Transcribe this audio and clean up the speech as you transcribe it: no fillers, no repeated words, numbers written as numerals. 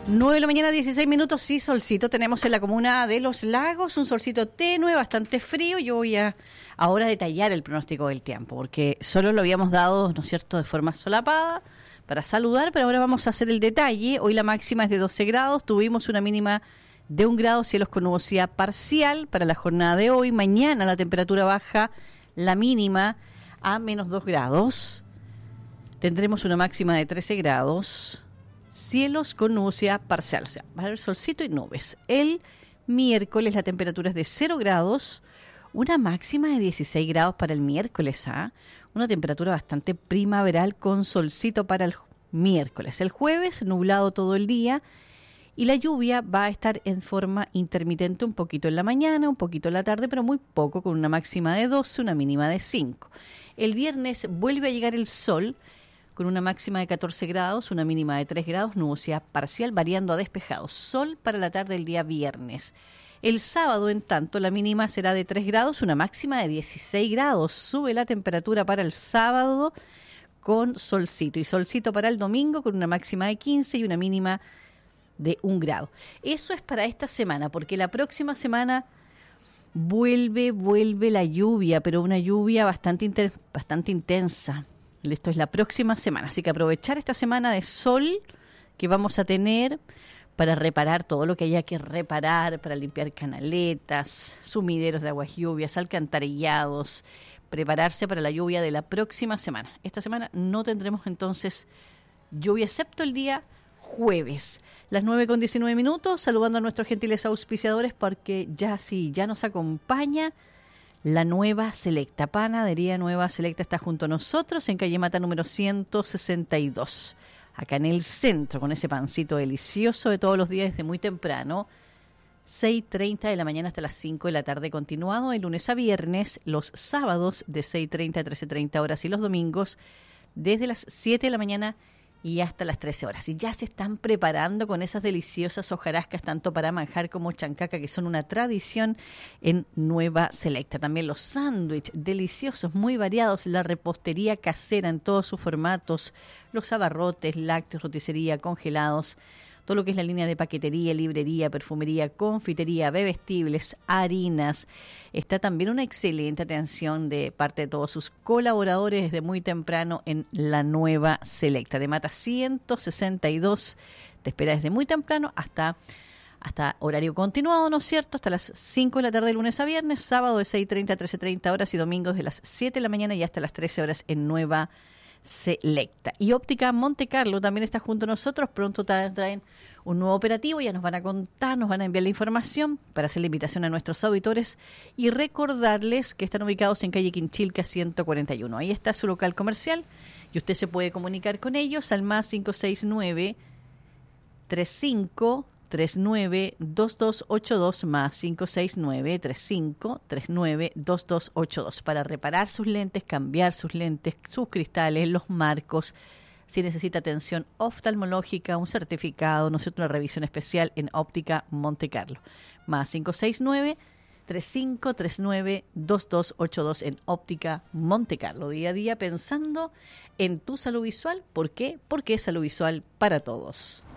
9 de la mañana, 16 minutos, sí, solcito tenemos en la comuna de Los Lagos, un solcito tenue, bastante frío. Yo voy a ahora detallar el pronóstico del tiempo, porque solo lo habíamos dado, ¿no es cierto?, de forma solapada para saludar, pero ahora vamos a hacer el detalle. Hoy la máxima es de 12 grados, tuvimos una mínima de 1 grado, cielos con nubosidad parcial para la jornada de hoy. Mañana la temperatura baja, la mínima a menos 2 grados. Tendremos una máxima de 13 grados. Cielos con nubosidad parcial, o sea, va a haber solcito y nubes. El miércoles la temperatura es de 0 grados, una máxima de 16 grados para el miércoles, una temperatura bastante primaveral con solcito para el miércoles. El jueves nublado todo el día y la lluvia va a estar en forma intermitente, un poquito en la mañana, un poquito en la tarde, pero muy poco, con una máxima de 12, una mínima de 5. El viernes vuelve a llegar el sol, con una máxima de 14 grados, una mínima de 3 grados, nubosidad parcial variando a despejado. Sol para la tarde del día viernes. El sábado, en tanto, la mínima será de 3 grados, una máxima de 16 grados. Sube la temperatura para el sábado con solcito. Y solcito para el domingo con una máxima de 15 y una mínima de 1 grado. Eso es para esta semana, porque la próxima semana vuelve la lluvia, pero una lluvia bastante intensa. Esto es la próxima semana, así que aprovechar esta semana de sol que vamos a tener para reparar todo lo que haya que reparar, para limpiar canaletas, sumideros de aguas lluvias, alcantarillados, prepararse para la lluvia de la próxima semana. Esta semana no tendremos entonces lluvia, excepto el día jueves. Las 9:19, saludando a nuestros gentiles auspiciadores, porque ya nos acompaña la Nueva Selecta. Panadería Nueva Selecta está junto a nosotros en calle Mata número 162, acá en el centro, con ese pancito delicioso de todos los días desde muy temprano, 6:30 de la mañana hasta las 5 de la tarde, continuado de lunes a viernes, los sábados de 6:30 a 13:30 horas y los domingos desde las 7 de la mañana y hasta las 13 horas. Y ya se están preparando con esas deliciosas hojarascas, tanto para manjar como chancaca, que son una tradición en Nueva Selecta. También los sándwiches deliciosos, muy variados, la repostería casera en todos sus formatos, los abarrotes, lácteos, roticería, congelados, todo lo que es la línea de paquetería, librería, perfumería, confitería, bebestibles, harinas. Está también una excelente atención de parte de todos sus colaboradores desde muy temprano en la Nueva Selecta. De Mata 162, te espera desde muy temprano hasta horario continuado, ¿no es cierto? Hasta las 5 de la tarde, lunes a viernes, sábado de 6:30 a 13:30 horas y domingos de las 7 de la mañana y hasta las 13 horas en Nueva Selecta. Y Óptica Monte Carlo también está junto a nosotros. Pronto traen un nuevo operativo, ya nos van a contar, nos van a enviar la información para hacer la invitación a nuestros auditores y recordarles que están ubicados en calle Quinchilca 141. Ahí está su local comercial y usted se puede comunicar con ellos al más 569 3539 2282 más 569 3539 2282 para reparar sus lentes, cambiar sus lentes, sus cristales, los marcos. Si necesita atención oftalmológica, un certificado, no sé, una revisión especial en Óptica Monte Carlo. Más 569 3539 2282 en Óptica Monte Carlo. Día a día pensando en tu salud visual. ¿Por qué? Porque es salud visual para todos.